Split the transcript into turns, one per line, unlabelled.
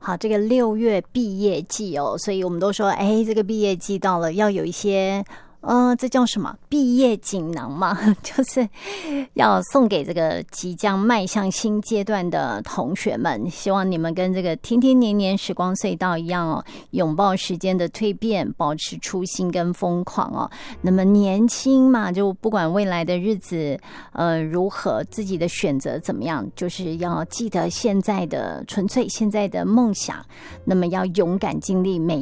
好，这个6月毕业季哦，所以我们都说，哎，这个毕业季到了，要有一些这叫什么？毕业锦囊嘛，就是要送给这个即将迈向新阶段的同学们。希望你们跟这个天天年年时光隧道一样哦，拥抱时间的蜕变，保持初心跟疯狂哦。那么年轻嘛，就不管未来的日子如何，自己的选择怎么样，就是要记得现在的纯粹，现在的梦想。那么要勇敢经历每